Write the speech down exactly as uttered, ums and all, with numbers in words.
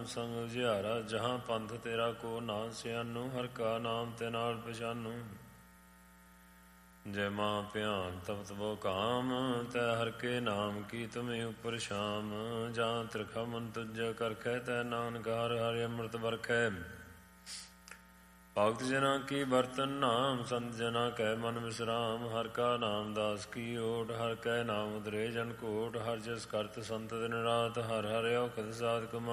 ਸੰਗ ਉਜਿਆਰਾ। ਜਹਾਂ ਪੰਥ ਤੇਰਾ ਕੋ ਨਾ ਸਿਆਨੂ, ਹਰ ਕਾ ਨਾਮ ਤੇ ਨਾਲ ਪਛਾਨੂ। ਜੈ ਮਾਂ ਭਿਆਨ ਤਪਤ ਬੋ ਕਾਮ, ਤੈ ਹਰ ਕੇ ਨਾਮ ਕੀ ਤੁਮੇ ਉਪਰ ਸ਼ਾਮ। ਜਾਂ ਤ੍ਰਿਖਾ ਮਨ ਤੁਜੈ ਕਰਖੈ, ਤੈ ਨਾਨਕ ਹਰਿ ਹਰਿ ਅੰਮ੍ਰਿਤ ਬਰਖੈ। ਭਗਤ ਜਨਾਂ ਕੀ ਬਰਤਨ ਨਾਮ, ਸੰਤ ਜਨਾਂ ਕੈ ਮਨ ਵਿਸਰਾਮ। ਹਰਿ ਕਾ ਨਾਮ ਦਾਸ ਕੀ ਓਟ, ਹਰਿ ਕੈ ਨਾਮ ਉਦਰੇ ਜਨ ਕੋਟ। ਹਰਿ ਜਸ ਕਰਤ ਸੰਤ ਦਿਨ ਰਾਤ, ਹਰਿ ਹਰਿ ਔਖਦ ਸਾਧਕ